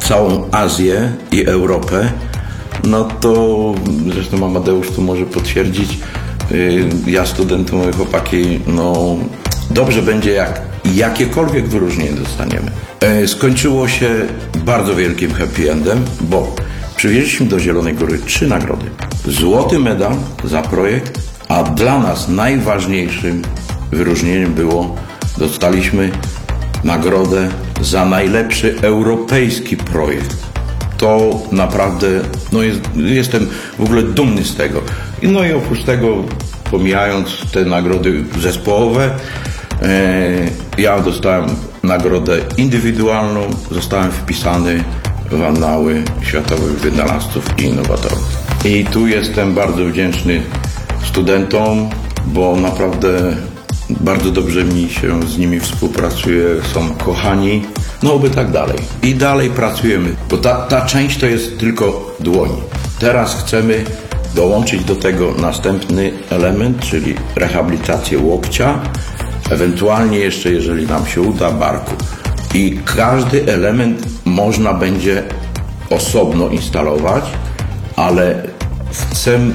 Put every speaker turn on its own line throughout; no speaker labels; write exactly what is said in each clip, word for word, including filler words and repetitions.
całą Azję i Europę, no to zresztą Amadeusz tu może potwierdzić, ja studentom mówię, chłopaki, no dobrze będzie jak jakiekolwiek wyróżnienie dostaniemy. Skończyło się bardzo wielkim happy endem, bo przywieźliśmy do Zielonej Góry trzy nagrody. Złoty medal za projekt, a dla nas najważniejszym wyróżnieniem było, dostaliśmy nagrodę za najlepszy europejski projekt. To naprawdę, no jest, jestem w ogóle dumny z tego. No i oprócz tego, pomijając te nagrody zespołowe, e, ja dostałem nagrodę indywidualną, zostałem wpisany w annały światowych wynalazców i innowatorów. I tu jestem bardzo wdzięczny studentom, bo naprawdę bardzo dobrze mi się z nimi współpracuje, są kochani, no oby tak dalej. I dalej pracujemy, bo ta, ta część to jest tylko dłoń. Teraz chcemy dołączyć do tego następny element, czyli rehabilitację łokcia, ewentualnie jeszcze, jeżeli nam się uda, barku. I każdy element można będzie osobno instalować, ale chcemy,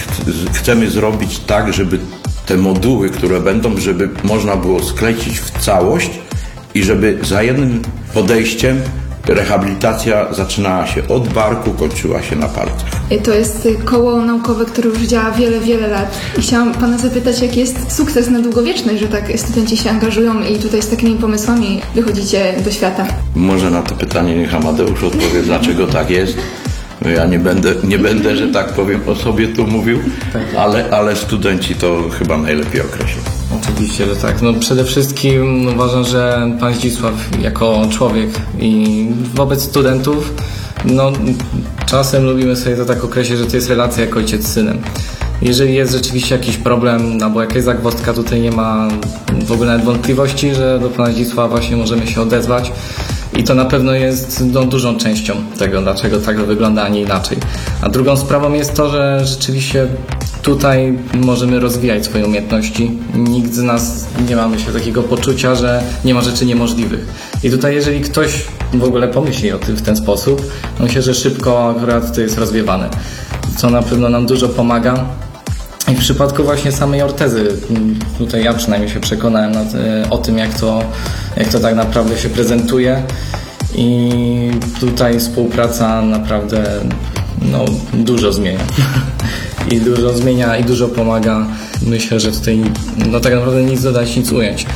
chcemy zrobić tak, żeby te moduły, które będą, żeby można było sklecić w całość i żeby za jednym podejściem rehabilitacja zaczynała się od barku, kończyła się na palcach.
To jest koło naukowe, które już działa wiele, wiele lat. I chciałam Pana zapytać, jaki jest sukces na długowieczność, że tak studenci się angażują i tutaj z takimi pomysłami wychodzicie do świata?
Może na to pytanie niech Amadeusz odpowie, dlaczego tak jest. Ja nie będę, nie będę, że tak powiem, o sobie tu mówił, ale, ale studenci to chyba najlepiej określą.
Oczywiście, że tak. No przede wszystkim uważam, że pan Zdzisław jako człowiek i wobec studentów, no czasem lubimy sobie to tak określić, że to jest relacja jak ojciec z synem. Jeżeli jest rzeczywiście jakiś problem, albo jakaś zagwozdka, tutaj nie ma w ogóle nawet wątpliwości, że do pana Zdzisława właśnie możemy się odezwać. I to na pewno jest no, dużą częścią tego, dlaczego tak to wygląda, a nie inaczej. A drugą sprawą jest to, że rzeczywiście tutaj możemy rozwijać swoje umiejętności. Nikt z nas nie ma, myślę, takiego poczucia, że nie ma rzeczy niemożliwych. I tutaj jeżeli ktoś w ogóle pomyśli o tym w ten sposób, no myślę, że szybko akurat to jest rozwiewane. Co na pewno nam dużo pomaga. I w przypadku właśnie samej ortezy, tutaj ja przynajmniej się przekonałem na, o tym, jak to, jak to tak naprawdę się prezentuje i tutaj współpraca naprawdę no, dużo zmienia. I dużo zmienia i dużo pomaga. Myślę, że tutaj no, tak naprawdę nic dodać, nic ująć.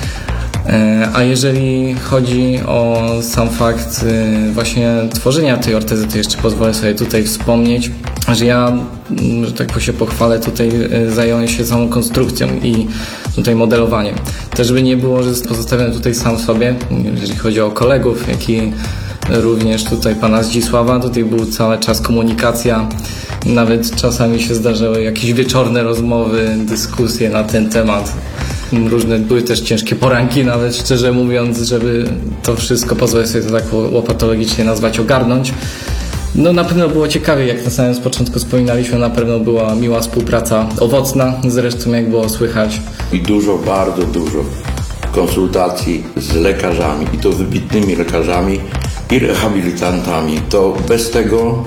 A jeżeli chodzi o sam fakt właśnie tworzenia tej ortezy, to jeszcze pozwolę sobie tutaj wspomnieć, że ja, że tak się pochwalę, tutaj zająłem się samą konstrukcją i tutaj modelowaniem. Też żeby nie było, że pozostawiam tutaj sam sobie, jeżeli chodzi o kolegów, jak i również tutaj pana Zdzisława, tutaj był cały czas komunikacja, nawet czasami się zdarzały jakieś wieczorne rozmowy, dyskusje na ten temat. Różne były też ciężkie poranki, nawet szczerze mówiąc, żeby to wszystko, pozwolę sobie to tak łopatologicznie nazwać, ogarnąć. No na pewno było ciekawie, jak na samym początku wspominaliśmy, na pewno była miła współpraca, owocna, zresztą jak było słychać.
I dużo, bardzo dużo konsultacji z lekarzami, i to wybitnymi lekarzami i rehabilitantami. To bez tego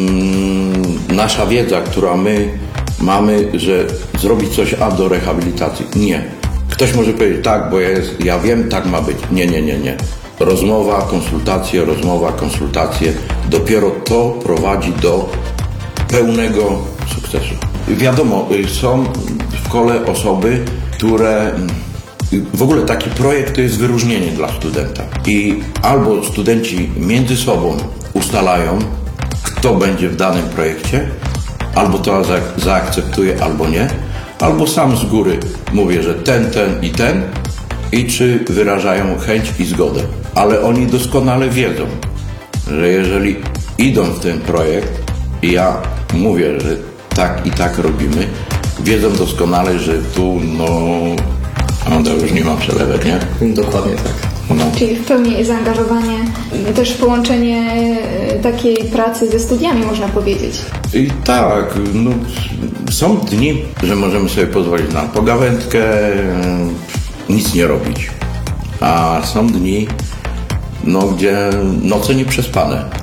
mm, nasza wiedza, która my mamy, że zrobić coś a do rehabilitacji. Nie. Ktoś może powiedzieć, tak, bo ja, jest, ja wiem, tak ma być. Nie, nie, nie, nie. Rozmowa, konsultacje, rozmowa, konsultacje. Dopiero to prowadzi do pełnego sukcesu. Wiadomo, są w kole osoby, które... W ogóle taki projekt to jest wyróżnienie dla studenta. I albo studenci między sobą ustalają, kto będzie w danym projekcie, albo to zaakceptuje, albo nie, albo sam z góry mówię, że ten, ten i ten, i czy wyrażają chęć i zgodę. Ale oni doskonale wiedzą, że jeżeli idą w ten projekt i ja mówię, że tak i tak robimy, wiedzą doskonale, że tu no... No to już nie ma przelewek, nie?
Dokładnie tak.
No. Czyli w pełni zaangażowanie, też połączenie takiej pracy ze studiami, można powiedzieć.
I tak, no, są dni, że możemy sobie pozwolić na pogawędkę, nic nie robić. A są dni, no, gdzie noce nieprzespane.